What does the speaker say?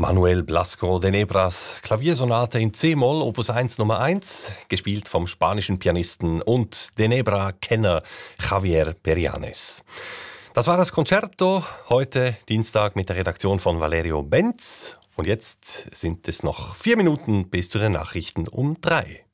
Manuel Blasco de Nebras Klaviersonate in C-Moll, Opus 1 Nummer 1, gespielt vom spanischen Pianisten und de Nebra-Kenner Javier Perianes. Das war das Concerto, heute Dienstag mit der Redaktion von Valerio Benz. Und jetzt sind es noch 4 Minuten bis zu den Nachrichten um 3.